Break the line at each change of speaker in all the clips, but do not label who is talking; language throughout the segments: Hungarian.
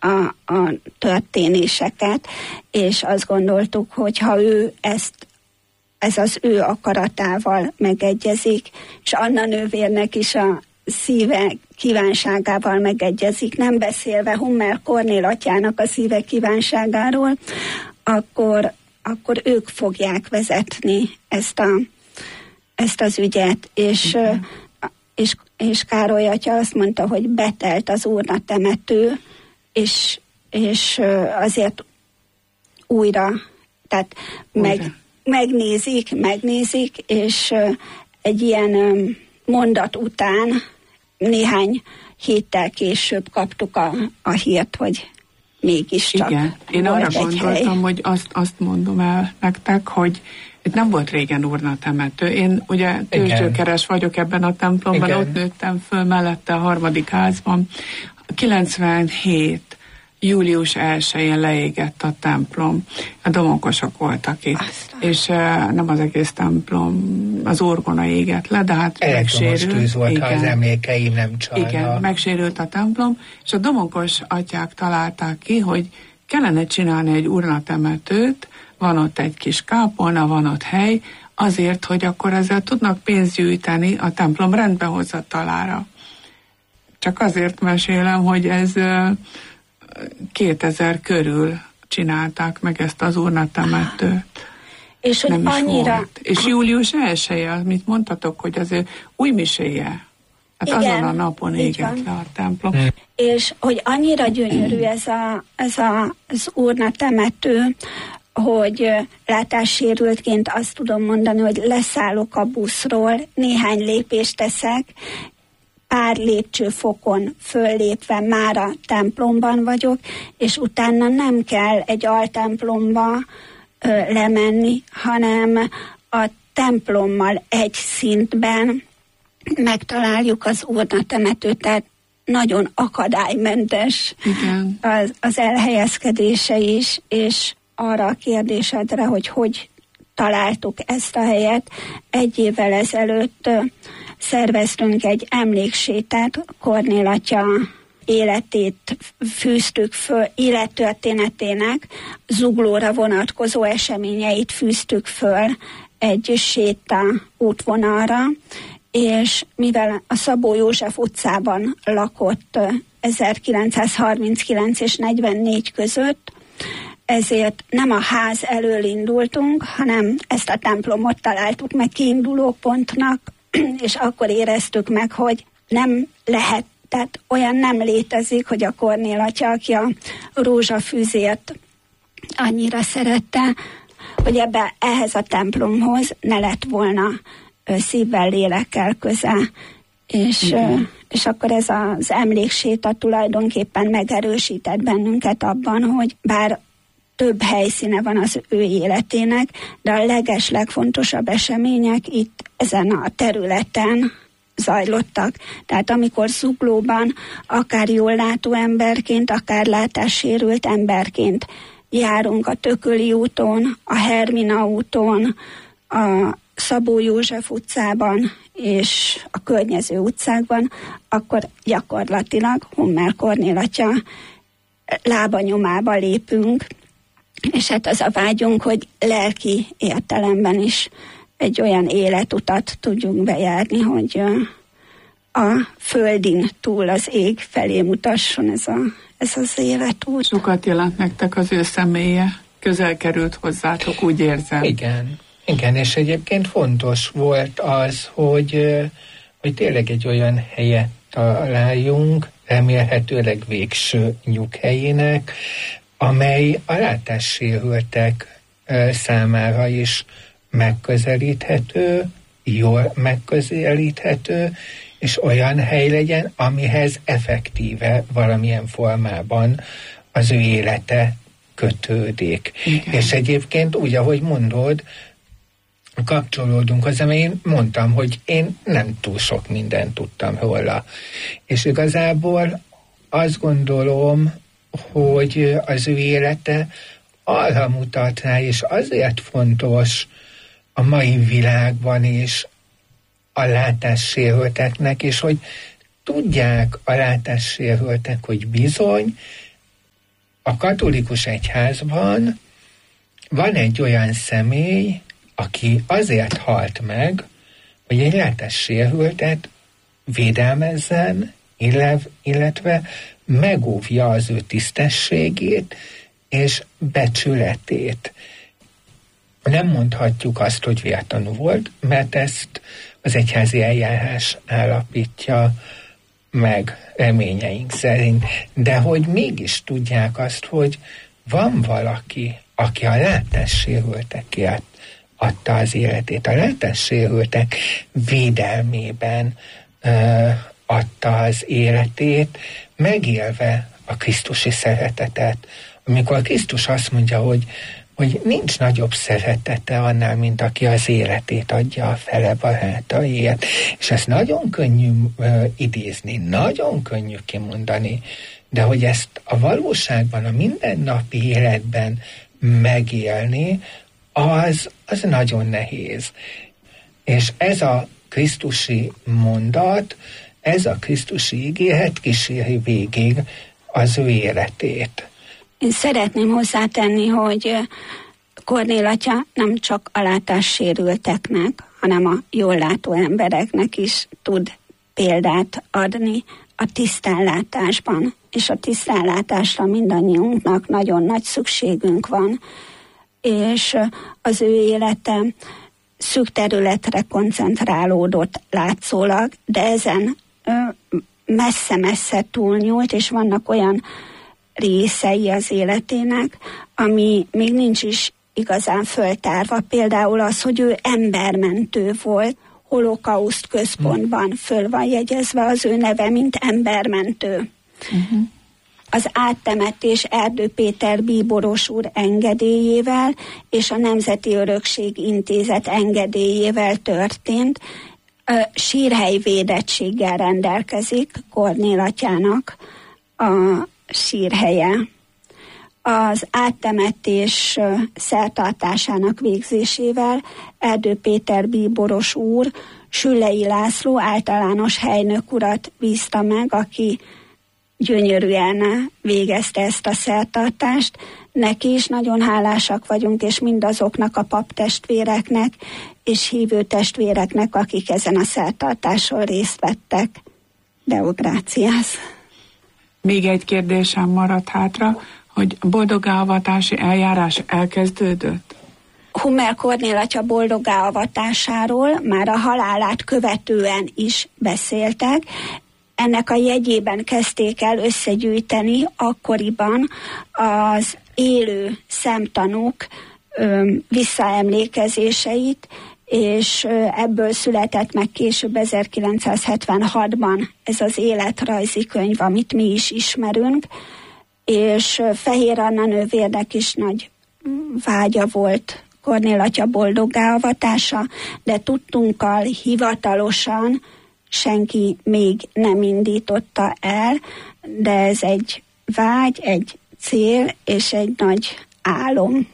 a történéseket, és azt gondoltuk, hogy ha ő ez az ő akaratával megegyezik, és Anna nővérnek is a szíve kívánságával megegyezik, nem beszélve Hummel Kornél atyának a szíve kívánságáról, akkor ők fogják vezetni ezt az ügyet, és Károly atya azt mondta, hogy betelt az urna temető, és azért újra, tehát megnézik, és egy ilyen mondat után néhány héttel később kaptuk a hírt, hogy mégiscsak.
Igen, én arra gondoltam, hogy azt mondom el nektek, hogy itt nem volt régen urnatemető. Én ugye tőzsgyökeres vagyok ebben a templomban, igen. Ott nőttem föl, mellette a 3. házban. 97. július 1-én leégett a templom. A domokosok voltak itt. És nem az egész templom, az orgona égett le, de hát megsérült.
Tűz volt, igen. Ha az emlékeim nem csalnak.
Igen, megsérült a templom, és a domokos atyák találták ki, hogy kellene csinálni egy urnatemetőt, van ott egy kis kápolna, van ott hely, azért, hogy akkor ezzel tudnak pénzt gyűjteni a templom rendbehozatalára. Csak azért mesélem, hogy ez 2000 körül csinálták meg ezt az urnatemetőt.
És hogy annyira...
És július 1-e, amit mondtatok, hogy az új miséje. Hát igen, azon a napon égett le a templom.
És hogy annyira gyönyörű az urnatemető, hogy látássérültként azt tudom mondani, hogy leszállok a buszról, néhány lépést teszek, pár lépcsőfokon föllépve már a templomban vagyok, és utána nem kell egy altemplomba lemenni, hanem a templommal egy szintben megtaláljuk az urnatemetőt, tehát nagyon akadálymentes az elhelyezkedése is, és arra a kérdésedre, hogy találtuk ezt a helyet. 1 évvel ezelőtt szerveztünk egy emléksétát, Kornél atya életét fűztük föl, élettörténetének Zuglóra vonatkozó eseményeit fűztük föl egy séta útvonalra, és mivel a Szabó József utcában lakott 1939 és 44 között, ezért nem a ház elől indultunk, hanem ezt a templomot találtuk meg kiindulópontnak, és akkor éreztük meg, hogy nem lehet, tehát olyan nem létezik, hogy a Kornél atya, aki a rózsafűzért annyira szerette, hogy ehhez a templomhoz ne lett volna szívvel, lélekkel köze. És akkor ez az emlékséta tulajdonképpen megerősített bennünket abban, hogy bár több helyszíne van az ő életének, de a legfontosabb események itt ezen a területen zajlottak. Tehát amikor Zuglóban akár jól látó emberként, akár látássérült emberként járunk a Tököli úton, a Hermina úton, a Szabó József utcában és a környező utcákban, akkor gyakorlatilag Hummel Kornél atya lábanyomába lépünk, és hát az a vágyunk, hogy lelki értelemben is egy olyan életutat tudjunk bejárni, hogy a földin túl az ég felé mutasson ez az életút.
Sokat jelent nektek az ő személye, közel került hozzátok, úgy érzem.
Igen, és egyébként fontos volt az, hogy tényleg egy olyan helyet találjunk, remélhetőleg végső nyughelyének, amely a látássérültek számára is megközelíthető, jól megközelíthető, és olyan hely legyen, amihez effektíve valamilyen formában az ő élete kötődik. Igen. És egyébként úgy, ahogy mondod, kapcsolódunk hozzá, mert én mondtam, hogy én nem túl sok mindent tudtam róla. És igazából azt gondolom, hogy az ő élete arra mutat rá, és azért fontos a mai világban is a látássérülteknek, és hogy tudják a látássérültek, hogy bizony a katolikus egyházban van egy olyan személy, aki azért halt meg, hogy egy látássérültet védelmezzen, illetve megóvja az ő tisztességét és becsületét. Nem mondhatjuk azt, hogy vértanú volt, mert ezt az egyházi eljárás állapítja meg reményeink szerint. De hogy mégis tudják azt, hogy van valaki, aki a látássérültekért adta az életét, a látássérültek védelmében adta az életét, megélve a krisztusi szeretetet. Amikor Krisztus azt mondja, hogy nincs nagyobb szeretete annál, mint aki az életét adja a fele barátaiért. És ezt nagyon könnyű idézni, nagyon könnyű kimondani, de hogy ezt a valóságban, a mindennapi életben megélni, az nagyon nehéz. És ez a krisztusi mondat, ez a krisztusi ígéret kíséri végig az ő életét.
Én szeretném hozzátenni, hogy Kornél atya nem csak a látássérülteknek, hanem a jól látó embereknek is tud példát adni a tisztánlátásban. És a tisztánlátásra mindannyiunknak nagyon nagy szükségünk van. És az ő élete szűk területre koncentrálódott látszólag, de ezen messze-messze túlnyúlt, és vannak olyan részei az életének, ami még nincs is igazán föltárva. Például az, hogy ő embermentő volt, holokauszt központban föl van jegyezve az ő neve, mint embermentő. Az áttemetés Erdő Péter bíboros úr engedélyével és a Nemzeti Örökség Intézet engedélyével történt. Sírhely védettséggel rendelkezik Kornél atyának a sírhelye. Az áttemetés szertartásának végzésével Erdő Péter bíboros úr Süllei László általános helynök urat bízta meg, aki gyönyörűen végezte ezt a szertartást. Neki is nagyon hálásak vagyunk, és mindazoknak a paptestvéreknek és hívő testvéreknek, akik ezen a szertartáson részt vettek. Deo gratias.
Még egy kérdésem maradt hátra, hogy boldogáavatási eljárás elkezdődött?
Hummel Kornél atya boldogáavatásáról már a halálát követően is beszéltek. Ennek a jegyében kezdték el összegyűjteni akkoriban az élő szemtanúk visszaemlékezéseit, és ebből született meg később 1976-ban ez az életrajzi könyv, amit mi is ismerünk, és Fehér Anna nővérnek is nagy vágya volt Kornél atya boldogáavatása, de tudtunkkal hivatalosan senki még nem indította el, de ez egy vágy, egy cél és egy nagy álom.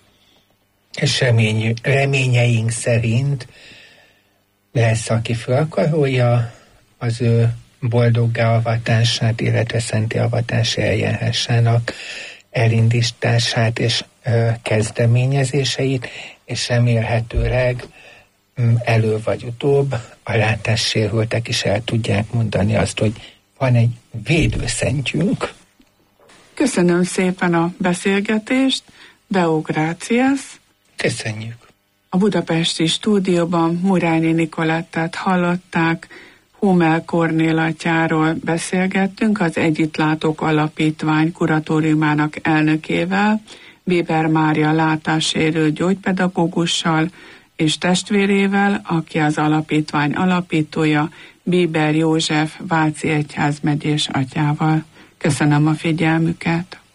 És reményeink szerint lesz, aki fölkarolja az ő boldoggá-avatását, illetve szenti avatási eljárásának elindítását és kezdeményezéseit, és remélhetőleg elő vagy utóbb a látássérültek is el tudják mondani azt, hogy van egy védőszentjünk.
Köszönöm szépen a beszélgetést, Deo gratias.
Köszönjük.
A budapesti stúdióban Murányi Nikolettát hallották, Hummel Kornél atyáról beszélgettünk, az Együttlátók Alapítvány kuratóriumának elnökével, Weber Mária látássérült gyógypedagógussal és testvérével, aki az alapítvány alapítója, Bieber József Váci egyházmegyés atyával. Köszönöm a figyelmüket!